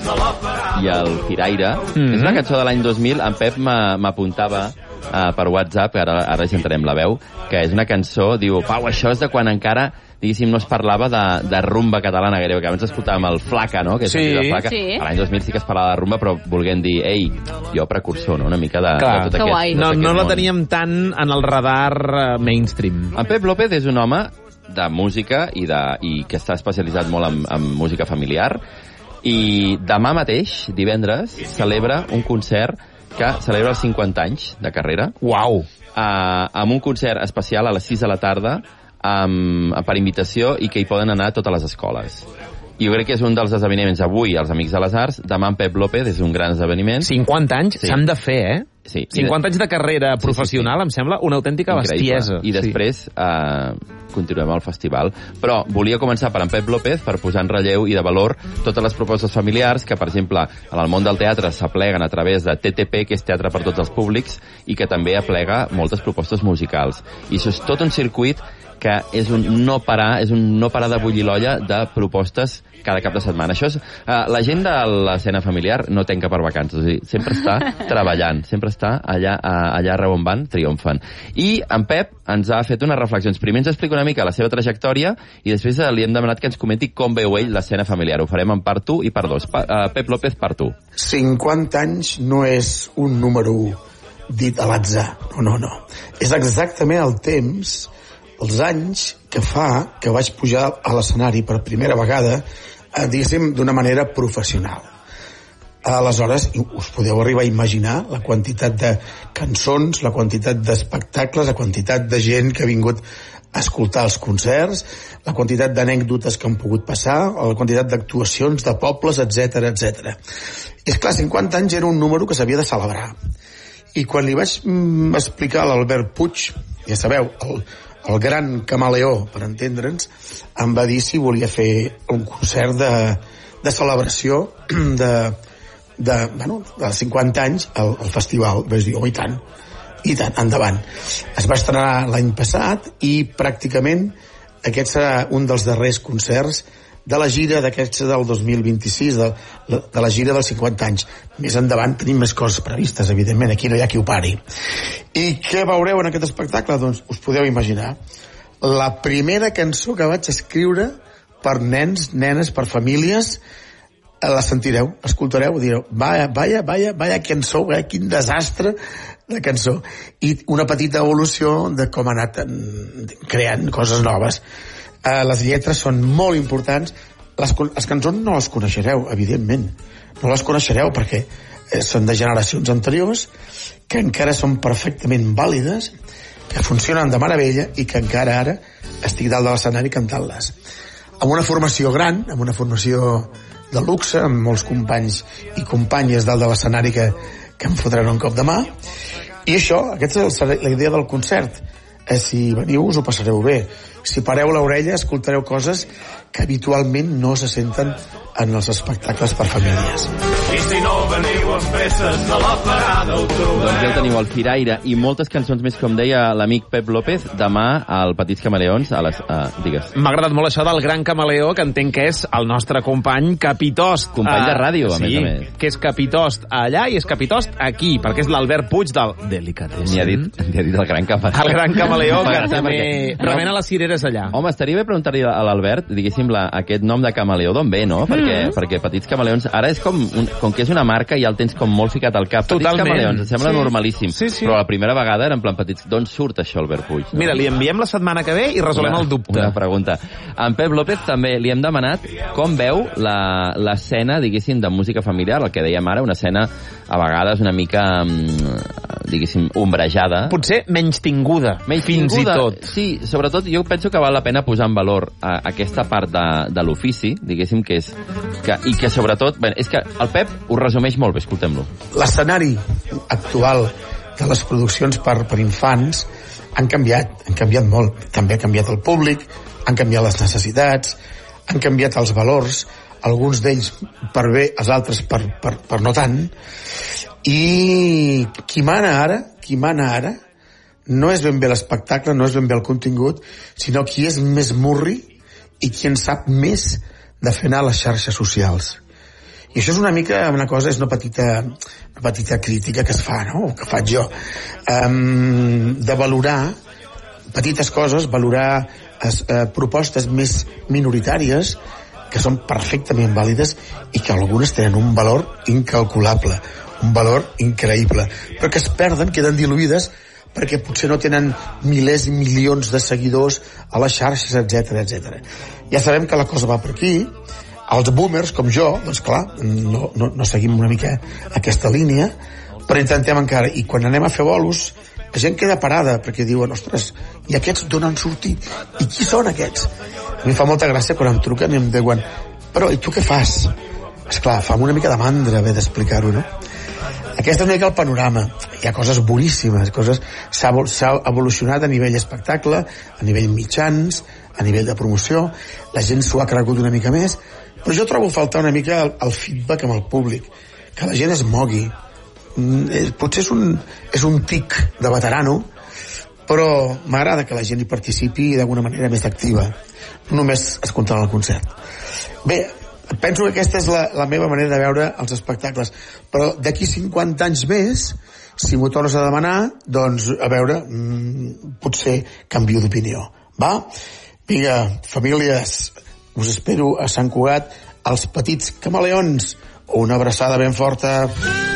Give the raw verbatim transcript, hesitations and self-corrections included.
i el Firaire. Mm-hmm. És una cançó de l'any dos mil. En Pep m'apuntava uh, per WhatsApp, ara, ara ja entrarem la veu, que és una cançó, diu, Pau, això és de quan encara diguéssim, no es parlava de, de rumba catalana, que abans escoltàvem el Flaca, no? Que és sí. Flaca. Sí. A l'any dos mil sí que es parlava de rumba, però volguem dir, ei, jo precursor, no? Una mica de, Clar. de tot aquest, tot no, aquest no la món. teníem tant en el radar uh, mainstream. En Pep López és un home de música i, de, i que està especialitzat molt en, en música familiar, i demà mateix, divendres, celebra un concert que celebra els cinquanta anys de carrera. Uau! Uh, amb un concert especial a les sis de la tarda um, per invitació i que hi poden anar totes les escoles. I jo crec que és un dels esdeveniments avui als Amics de les Arts. Demà en Pep López és un gran esdeveniment. cinquanta anys sí. s'han de fer, eh? Sí. cinquanta anys de carrera professional, sí, sí, sí. Em sembla una autèntica increïble. Bestiesa. I després sí. eh, continuem al festival. Però volia començar per en Pep López per posar en relleu i de valor totes les propostes familiars que, per exemple, en el món del teatre s'apleguen a través de T T P, que és Teatre per Tots els Públics, i que també aplega moltes propostes musicals. I això és tot un circuit que és un no parar, és un no parar de bullir l'olla de propostes cada cap de setmana. Això és, uh, la gent de l'escena familiar no tanca per vacances, o sigui, sempre està treballant, sempre està allà, uh, allà arreu on van, triomfen. I en Pep ens ha fet unes reflexions. Primer ens explica una mica la seva trajectòria i després uh, li hem demanat que ens comenti com veu ell l'escena familiar. Ho farem en part u i part dos. Pa, uh, Pep López, part u. cinquanta anys no és un número dit a l'atzar, no, no, no. És exactament el temps, els anys que fa que vaig pujar a l'escenari per primera vegada, eh, diguéssim, d'una manera professional. Aleshores, us podeu arribar a imaginar la quantitat de cançons, la quantitat d'espectacles, la quantitat de gent que ha vingut a escoltar els concerts, la quantitat d'anècdotes que han pogut passar, la quantitat d'actuacions de pobles, etcètera, etcètera. És clar, cinquanta anys era un número que s'havia de celebrar. I quan li vaig mm, explicar a l'Albert Puig, ja sabeu, el el gran camaleó, per entendre'ns, em va dir si volia fer un concert de, de celebració de, de, bueno, de cinquanta anys al, al festival. Vaig dir, oh, i tant, i tant, endavant. Es va estrenar l'any passat i pràcticament aquest serà un dels darrers concerts de la gira d'aquests del dos mil vint-i-sis, de, de la gira dels cinquanta anys. Més endavant tenim més coses previstes, evidentment, aquí no hi ha qui ho pari. I què veureu en aquest espectacle? Doncs us podeu imaginar. La primera cançó que vaig escriure per nens, nenes, per famílies, la sentireu, escoltareu, direu, vaya, vaya, vaya, vaya cançó, vaya, quin desastre de cançó. I una petita evolució de com ha anat creant coses noves. Uh, les lletres són molt importants. Les, les cançons no les coneixereu, evidentment. No les coneixereu perquè eh, són de generacions anteriors, que encara són perfectament vàlides, que funcionen de meravella i que encara ara estic dalt de l'escenari cantant-les. Amb una formació gran, amb una formació de luxe, amb molts companys i companyes dalt de l'escenari que, que em fotran un cop de mà. I això, aquesta és la idea del concert. Eh, si veniu us ho passareu bé. Si pareu l'orella escoltareu coses que habitualment no se senten en els espectacles per famílies. I si no veniu amb presses a la parada ho trobareu. Doncs ja el teniu, el Firaire, i moltes cançons més, com deia l'amic Pep López, demà al Petits Camaleons, a les... Uh, digues. M'ha agradat molt això del gran camaleó, que entenc que és el nostre company Capitost. Company de ràdio, uh, a sí, més a més. Que és Capitost allà i és Capitost aquí, perquè és l'Albert Puig del Delicatessen. N'hi ha dit, n'hi ha dit el gran camaleó. El gran camaleó, que també perquè... remena les cireres allà. Home, estaria bé preguntar-li a l'Albert, diguéssim, la, aquest nom de camaleó d'on ve, no? Perquè, mm. perquè Petits Camaleons, ara és com, un, com que és una marca i ja el tens com molt ficat al cap. Totalment. Petits Camaleons, em sembla sí. normalíssim. Sí, sí. Però la primera vegada era en plan petits. D'on surt això, Albert Puig? No? Mira, li enviem la setmana que ve i resolem una, el dubte. Una pregunta. En Pep López també li hem demanat com veu l'escena, diguéssim, de música familiar, el que dèiem ara, una escena a vegades una mica, diguéssim, ombrejada. Potser menys tinguda, menys fins i tot. Sí, sobretot jo penso que val la pena posar en valor a, a aquesta part de, de l'ofici, diguéssim, que és... Que, i que sobretot... Bé, és que el Pep ho resumeix molt bé, escoltem-lo. L'escenari actual de les produccions per, per infants han canviat, han canviat molt. També ha canviat el públic, han canviat les necessitats, han canviat els valors, alguns d'ells per bé, els altres per, per, per no tant. I qui mana ara, qui mana ara, no és ben bé l'espectacle, no és ben bé el contingut, sinó qui és més murri i qui en sap més de fer anar les xarxes socials. I això és una mica una cosa, és una petita, una petita crítica que es fa, no?, que faig jo, um, de valorar petites coses, valorar es, eh, propostes més minoritàries que són perfectament vàlides i que algunes tenen un valor incalculable, un valor increïble, però que es perden, queden diluïdes perquè potser no tenen milers i milions de seguidors a les xarxes, etcètera, etcètera. Ja sabem que la cosa va per aquí. Els boomers, com jo, doncs clar, no, no, no seguim una mica aquesta línia, però intentem encara. I quan anem a fer bolos, la gent queda parada, perquè diuen, ostres, i aquests d'on han sortit? I qui són aquests? A mi fa molta gràcia quan em truquen i em diuen, però i tu què fas? Esclar, fa una mica de mandra haver d'explicar-ho, no? Aquest és una mica el panorama. Hi ha coses boníssimes, coses... S'ha evolucionat a nivell espectacle, a nivell mitjans, a nivell de promoció, la gent s'ho ha cregut una mica més, però jo trobo faltar una mica el, el feedback amb el públic, que la gent es mogui. Mm, potser és un, és un tic de veterano, però m'agrada que la gent hi participi d'alguna manera més activa, no només escoltant el concert. Bé, penso que aquesta és la, la meva manera de veure els espectacles, però d'aquí cinquanta anys més, si m'ho tornes a demanar, doncs, a veure, mmm, potser canvio d'opinió. Va? Vinga, famílies, us espero a Sant Cugat, als petits camaleons. Una abraçada ben forta.